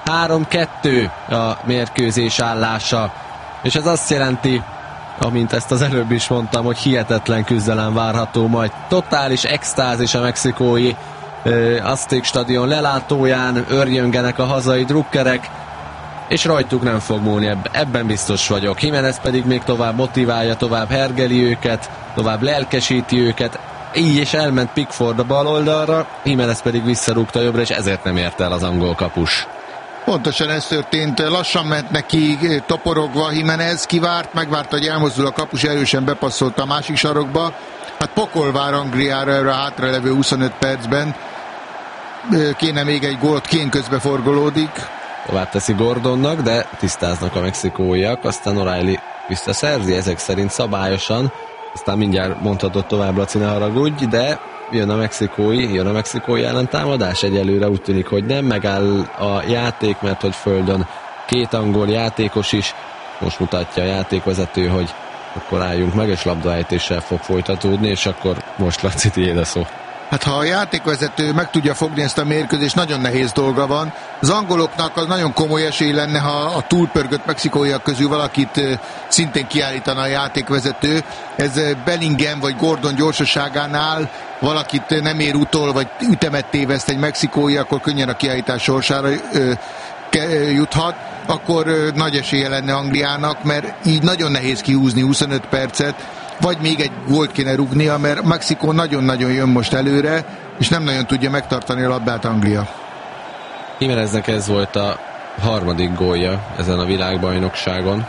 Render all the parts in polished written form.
3-2 a mérkőzés állása, és ez azt jelenti, amint ezt az előbb is mondtam, hogy hihetetlen küzdelem várható majd. Totális extázis a mexikói Azték stadion lelátóján, örjöngenek a hazai drukkerek, és rajtuk nem fog múlni, ebben biztos vagyok. Jiménez pedig még tovább motiválja, tovább hergeli őket, tovább lelkesíti őket, így is elment Pickford a bal oldalra, Jiménez pedig visszarúgta jobbra, és ezért nem ért el az angol kapus. Pontosan ez történt, lassan ment neki toporogva Jiménez, megvárta, hogy elmozdul a kapus, erősen bepasszolt a másik sarokba. Hát pokol vár Angliára erre a hátralevő 25 percben. Kéne még egy gólt, Kane közbe forgolódik. Tovább teszi Gordonnak, de tisztáznak a mexikóiak, aztán O'Reilly visszaszerzi, ezek szerint szabályosan, aztán mindjárt mondhatod tovább, Laci, ne haragudj, de jön a mexikói ellentámadás, egyelőre úgy tűnik, hogy nem, megáll a játék, mert hogy földön két angol játékos is, most mutatja a játékvezető, hogy akkor álljunk meg, és labdaejtéssel fog folytatódni, és akkor most, Laci, tiéd a szó. Hát ha a játékvezető meg tudja fogni ezt a mérkőzést, nagyon nehéz dolga van. Az angoloknak az nagyon komoly esély lenne, ha a túlpörgött mexikóiak közül valakit szintén kiállítana a játékvezető. Ez Bellingham vagy Gordon gyorsaságánál valakit nem ér utol, vagy ütemet téveszt egy mexikói, akkor könnyen a kiállítás sorsára juthat, akkor nagy esélye lenne Angliának, mert így nagyon nehéz kihúzni 25 percet, vagy még egy gólt kéne rúgnia, mert Mexikó nagyon-nagyon jön most előre, és nem nagyon tudja megtartani a labdát Anglia. Jiméneznek ez volt a harmadik gólja ezen a világbajnokságon,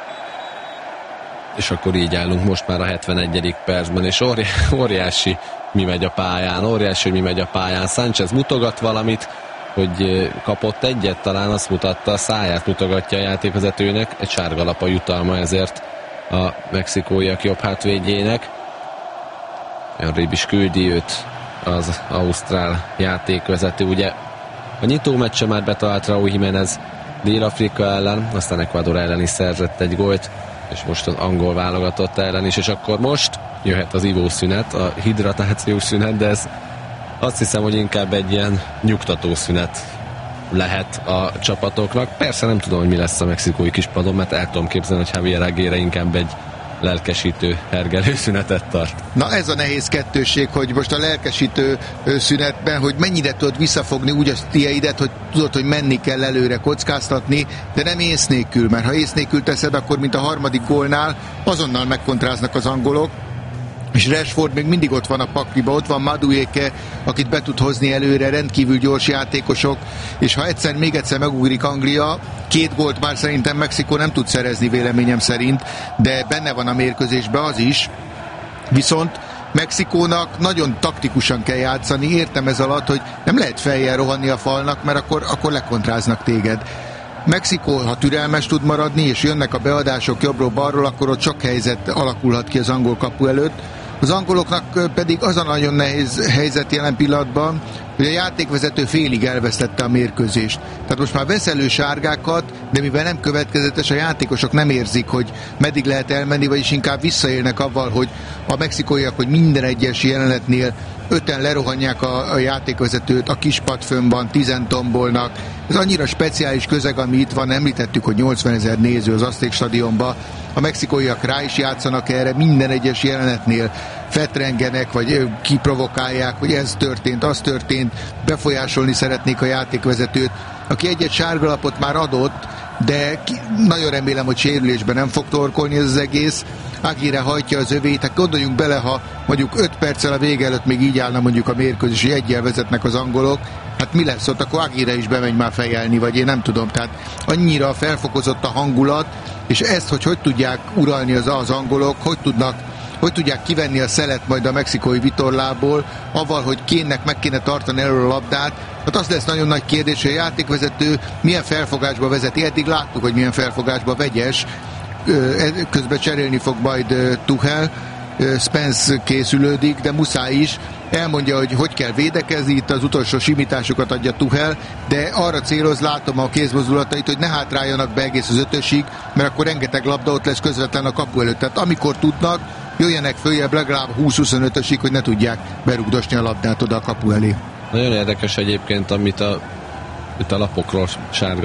és akkor így állunk most már a 71. percben, és óriási mi megy a pályán, Sánchez mutogat valamit, hogy kapott egyet, talán azt mutatta, a száját mutogatja a játékvezetőnek, egy sárgalap a jutalma ezért a mexikóiak jobb hátvédjének. Arrébb is küldi őt az ausztrál játékvezető. Ugye a nyitó meccse már betalált Raúl Jiménez Dél-Afrika ellen, aztán Ecuador ellen is szerzett egy gólt, és most az angol válogatott ellen is, és akkor most jöhet az ivószünet, a hidratációs szünet, de ez azt hiszem, hogy inkább egy ilyen nyugtató szünet lehet a csapatoknak. Persze nem tudom, hogy mi lesz a mexikói kispadon, mert el tudom képzelni, hogy Javier Aguirre inkább egy lelkesítő, hergelő szünetet tart. Na ez a nehéz kettőség, hogy most a lelkesítő szünetben, hogy mennyire tudod visszafogni úgy a tieidet, hogy tudod, hogy menni kell előre kockáztatni, de nem ész nélkül, mert ha ész nélkül teszed, akkor mint a harmadik gólnál azonnal megkontráznak az angolok, és Rashford még mindig ott van a pakliba, ott van Madueke, akit be tud hozni előre, rendkívül gyors játékosok, és ha még egyszer megugrik Anglia, 2 gólt már szerintem Mexikó nem tud szerezni véleményem szerint, de benne van a mérkőzésben az is, viszont Mexikónak nagyon taktikusan kell játszani, értem ez alatt, hogy nem lehet fejjel rohanni a falnak, mert akkor lekontráznak téged. Mexikó, ha türelmes tud maradni, és jönnek a beadások jobbról-balról, akkor ott sok helyzet alakulhat ki az angol kapu előtt. Az angoloknak pedig az a nagyon nehéz helyzet jelen pillanatban, hogy a játékvezető félig elvesztette a mérkőzést. Tehát most már vesz elő sárgákat, de mivel nem következetes, a játékosok nem érzik, hogy meddig lehet elmenni, vagyis inkább visszaélnek avval, hogy a mexikóiak, hogy minden egyes jelenetnél 5-en lerohanják a játékvezetőt, a kispad fönn van, 10 tombolnak. Ez annyira speciális közeg, ami itt van, említettük, hogy 80 000 néző az Azték stadionban. A mexikóiak rá is játszanak erre, minden egyes jelenetnél fetrengenek, vagy kiprovokálják, hogy ez történt, az történt, befolyásolni szeretnék a játékvezetőt, aki egy-egy sárgalapot már adott, de nagyon remélem, hogy sérülésben nem fog torkolni ez az egész. Aguirre hajtja az övét, hát gondoljunk bele, ha mondjuk 5 perccel a vége előtt még így állna mondjuk a mérkőzés, hogy egyel vezetnek az angolok, hát mi lesz ott, akkor Aguirre is bemegy már fejelni, vagy én nem tudom, tehát annyira felfokozott a hangulat, és ezt, hogy tudják uralni az angolok, hogy tudják kivenni a szelet majd a mexikói vitorlából, avval, hogy Kane-nek meg kéne tartani elől a labdát. Hát az lesz nagyon nagy kérdés, hogy a játékvezető milyen felfogásba vezeti. Eddig láttuk, hogy milyen felfogásba vegyes. Közben cserélni fog majd Tuchel. Spence készülődik, de muszáj is. Elmondja, hogy kell védekezni, itt az utolsó simításokat adja Tuchel, de arra céloz, látom a kézmozdulatait, hogy ne hátráljanak be egész az 5-ösig, mert akkor rengeteg labda ott lesz közvetlen a kapu előtt. Tehát amikor tudnak, jöjjenek följebb legalább 20-25-ösig, hogy ne tudják berugdosni a labdát oda a kapu elé. Nagyon érdekes egyébként, amit a lapokról sárga